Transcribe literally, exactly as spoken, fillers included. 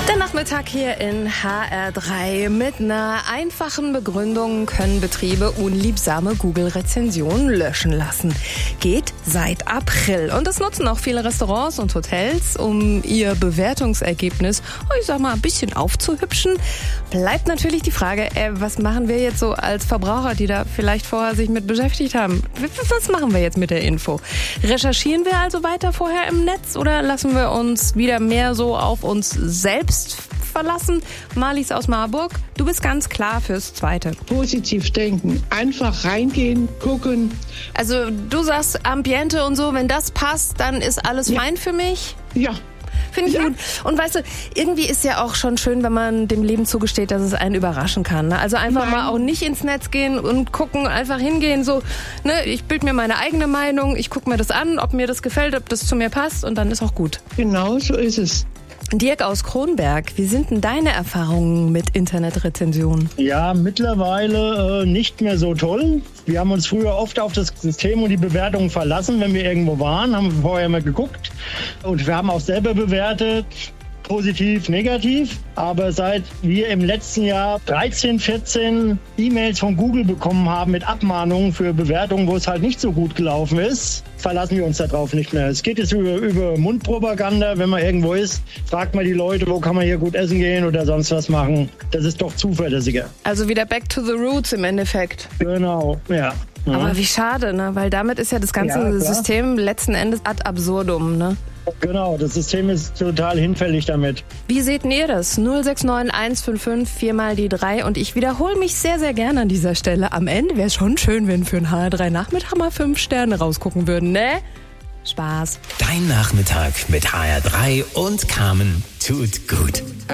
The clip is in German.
Der Nachmittag hier in H R drei. Mit einer einfachen Begründung können Betriebe unliebsame Google-Rezensionen löschen lassen. Geht seit April. Und das nutzen auch viele Restaurants und Hotels, um ihr Bewertungsergebnis, ich sag mal, ein bisschen aufzuhübschen. Bleibt natürlich die Frage, äh, was machen wir jetzt so als Verbraucher, die da vielleicht vorher sich mit beschäftigt haben? Was machen wir jetzt mit der Info? Recherchieren wir also weiter vorher im Netz oder lassen wir uns wieder mehr so auf uns selbst verlassen? Marlies aus Marburg, du bist ganz klar fürs Zweite. Positiv denken, einfach reingehen, gucken. Also du sagst Ambiente und so, wenn das passt, dann ist alles ja. fein für mich? Ja. Finde ich ja. gut. Und weißt du, irgendwie ist ja auch schon schön, wenn man dem Leben zugesteht, dass es einen überraschen kann. Ne? Also einfach Nein. mal auch nicht ins Netz gehen und gucken, einfach hingehen, so, ne, ich bilde mir meine eigene Meinung, ich gucke mir das an, ob mir das gefällt, ob das zu mir passt und dann ist auch gut. Genau so ist es. Dirk aus Kronberg, wie sind denn deine Erfahrungen mit Internetrezensionen? Ja, mittlerweile äh, nicht mehr so toll. Wir haben uns früher oft auf das System und die Bewertungen verlassen, wenn wir irgendwo waren, haben wir vorher mal geguckt und wir haben auch selber bewertet. Positiv, negativ. Aber seit wir im letzten Jahr dreizehn, vierzehn E-Mails von Google bekommen haben mit Abmahnungen für Bewertungen, wo es halt nicht so gut gelaufen ist, verlassen wir uns darauf nicht mehr. Es geht jetzt über, über Mundpropaganda. Wenn man irgendwo ist, fragt man die Leute, wo kann man hier gut essen gehen oder sonst was machen. Das ist doch zuverlässiger. Also wieder back to the roots im Endeffekt. Genau, ja. Aber wie schade, ne? Weil damit ist ja das ganze ja, System letzten Endes ad absurdum, ne? Genau, das System ist total hinfällig damit. Wie seht ihr das? null sechs neun eins fünf fünf vier mal die drei und ich wiederhole mich sehr, sehr gerne an dieser Stelle. Am Ende wäre es schon schön, wenn für ein H R drei Nachmittag mal fünf Sterne rausgucken würden, ne? Spaß. Dein Nachmittag mit H R drei und Carmen tut gut.